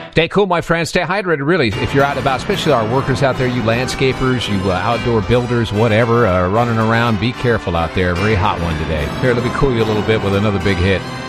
Stay cool, my friends. Stay hydrated, really, if you're out and about, especially our workers out there, you landscapers, you outdoor builders, whatever, running around. Be careful out there. Very hot one today. Here, let me cool you a little bit with another big hit.